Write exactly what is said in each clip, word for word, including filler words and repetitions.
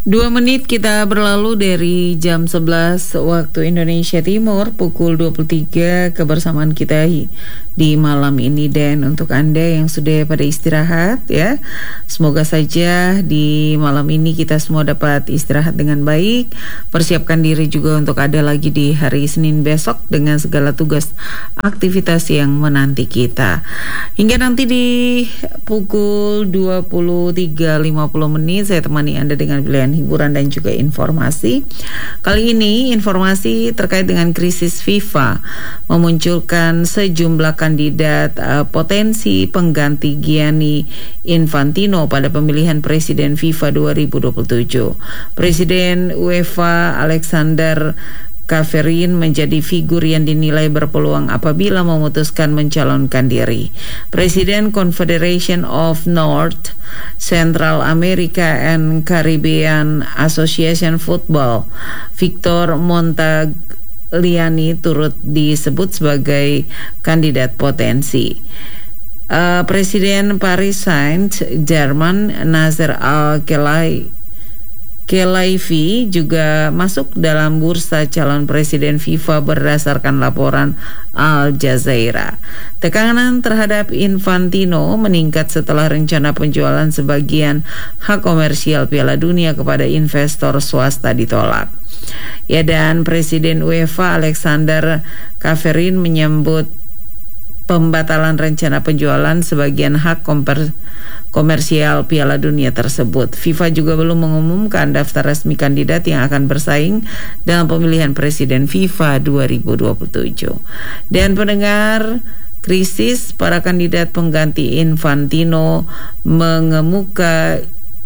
Dua menit kita berlalu dari jam sebelas waktu Indonesia Timur, pukul dua puluh tiga kebersamaan kita di malam ini. Dan untuk Anda yang sudah pada istirahat ya, semoga saja di malam ini kita semua dapat istirahat dengan baik. Persiapkan diri juga untuk ada lagi di hari Senin besok dengan segala tugas aktivitas yang menanti kita. Hingga nanti di pukul dua puluh tiga lima puluh menit saya temani Anda dengan pilihan hiburan dan juga informasi. Kali ini informasi terkait dengan krisis FIFA memunculkan sejumlah kandidat uh, potensi pengganti Gianni Infantino pada pemilihan presiden FIFA dua ribu dua puluh tujuh. Presiden UEFA Alexander Kaverin menjadi figur yang dinilai berpeluang apabila memutuskan mencalonkan diri. Presiden Confederation of North Central America and Caribbean Association Football, Victor Montagliani, turut disebut sebagai kandidat potensi. Uh, Presiden Paris Saint-Germain Nasser Al-Khelaifi Khelaifi juga masuk dalam bursa calon presiden FIFA berdasarkan laporan Al Jazeera. Tekanan terhadap Infantino meningkat setelah rencana penjualan sebagian hak komersial Piala Dunia kepada investor swasta ditolak. Ya, dan Presiden UEFA Alexander Kaverin menyambut pembatalan rencana penjualan sebagian hak komper, komersial Piala Dunia tersebut. FIFA juga belum mengumumkan daftar resmi kandidat yang akan bersaing dalam pemilihan presiden FIFA dua ribu dua puluh tujuh. Dan pendengar, krisis para kandidat pengganti Infantino mengemuka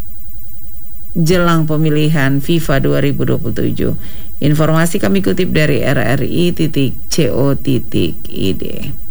jelang pemilihan FIFA dua ribu dua puluh tujuh. Informasi kami kutip dari r r i titik co titik i d.